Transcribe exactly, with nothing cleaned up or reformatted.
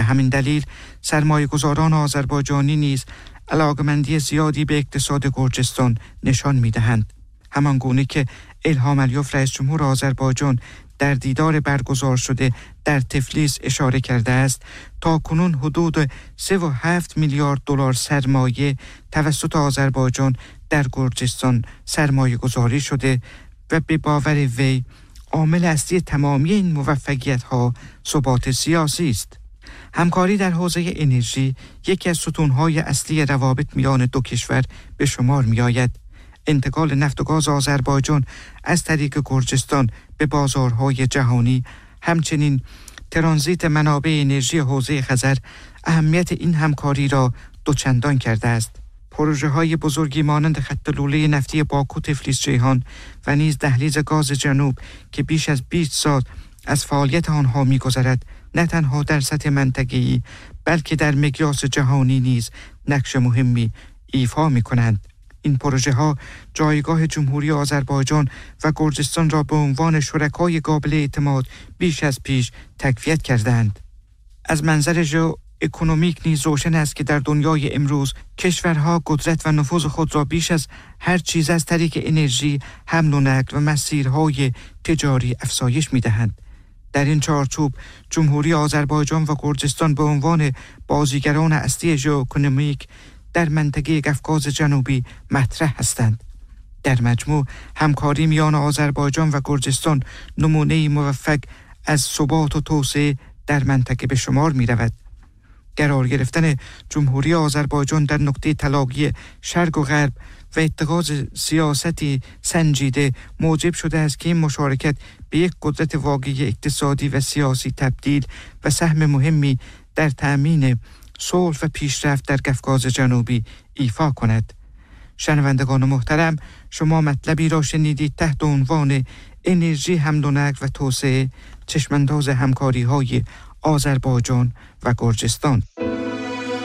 همین دلیل سرمایه گذاران آذربایجانی نیز علاقمندی زیادی به اقتصاد گرجستان نشان می‌دهند. همان گونه که الهام علیوف رئیس جمهور آذربایجان در دیدار برگزار شده در تفلیس اشاره کرده است، تا کنون حدود سه و هفت میلیارد دلار سرمایه توسط آذربایجان در گرجستان سرمایه گذاری شده و به باور وی عامل اصلی تمامی این موفقیت‌ها ثبات سیاسی است. همکاری در حوزه انرژی یکی از ستون‌های اصلی روابط میان دو کشور به شمار می‌آید. انتقال نفت و گاز آذربایجان از طریق گرجستان به بازارهای جهانی، همچنین ترانزیت منابع انرژی حوزه خزر اهمیت این همکاری را دوچندان کرده است. پروژه های بزرگی مانند خط لوله نفتی باکو تفلیس جیهان و نیز دهلیز گاز جنوب که بیش از بیست سال از فعالیت آنها می‌گذرد، نه تنها در سطح منطقه‌ای بلکه در مقیاس جهانی نیز نقش مهمی ایفا می‌کنند. این پروژه ها جایگاه جمهوری آذربایجان و گرجستان را به عنوان شرکای قابل اعتماد بیش از پیش تقویت کردند. از منظر ژئو اکونومیک نیز روشن است که در دنیای امروز کشورها قدرت و نفوذ خود را بیش از هر چیز از طریق انرژی، حمل و نقل و مسیرهای تجاری افزایش می‌دهند. در این چارچوب جمهوری آذربایجان و گرجستان به عنوان بازیگران اصلی ژئواکونومیک در منطقه قفقاز جنوبی مطرح هستند. در مجموع همکاری میان آذربایجان و گرجستان نمونه‌ای موفق از ثبات و توسعه در منطقه به شمار می رود. قرار گرفتن جمهوری آذربایجان در نقطه تلاقی شرق و غرب و اتخاذ سیاستی سنجیده موجب شده است که این مشارکت به یک قدرت واقعی اقتصادی و سیاسی تبدیل و سهم مهمی در تأمین صلح و پیشرفت در قفقاز جنوبی ایفا کند. شنوندگان محترم، شما مطلبی را شنیدید تحت عنوان انرژی، حمل و نقل و توسعه، چشمانداز همکاری های آذربایجان و گرجستان.